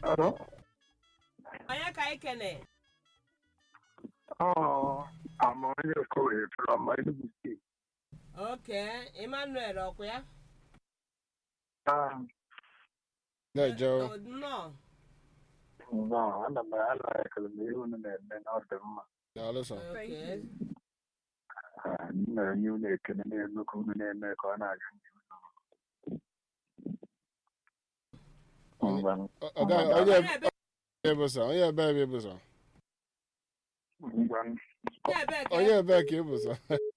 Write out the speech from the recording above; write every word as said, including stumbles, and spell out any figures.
Hello? Onye ka ikene? Oh, I'm on your call from my State. Okay, Emmanuel Okuya. Um, No, Joe. No. no, I'm not like a million and then out of my. No, listen. Okay. No, you need to look on the name on I can. Oga, onye ebe so, onye ebe ebe so. Yeah, back. Onye ebe ka ebe so.